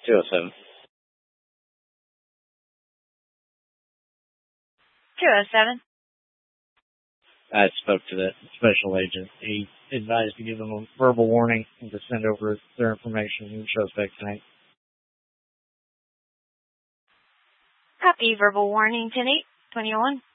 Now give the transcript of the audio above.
207. 207. I spoke to the special agent. He advised to give them a verbal warning and to send over their information and suspect tonight. Copy. Verbal warning 10-8, 21.